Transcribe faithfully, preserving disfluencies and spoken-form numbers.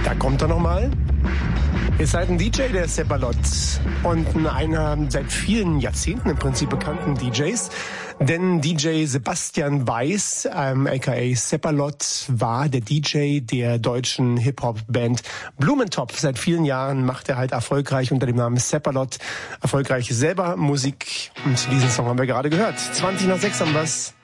Da kommt er nochmal. Ihr seid ein D J, der Seppalot. Und einer seit vielen Jahrzehnten im Prinzip bekannten D Js. Denn D J Sebastian Weiß, ähm, aka Seppalot, war der D J der deutschen Hip-Hop-Band Blumentopf. Seit vielen Jahren macht er halt erfolgreich unter dem Namen Seppalot erfolgreich selber Musik. Und diesen Song haben wir gerade gehört. zwanzig nach sechs haben wir's.